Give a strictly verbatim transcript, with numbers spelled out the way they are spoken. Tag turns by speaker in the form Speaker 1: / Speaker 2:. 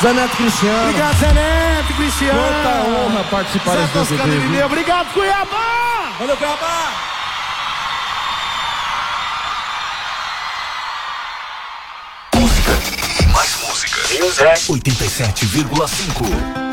Speaker 1: Zaneto Cristiano.
Speaker 2: Obrigado, Zaneto Cristiano.
Speaker 1: Quanta honra participar
Speaker 2: Zé
Speaker 1: desse D V D.
Speaker 2: Toscano,
Speaker 1: viu?
Speaker 2: Lineu. Obrigado, Cuiabá.
Speaker 1: Valeu, Cuiabá.
Speaker 3: Mais música. oitenta e sete vírgula cinco.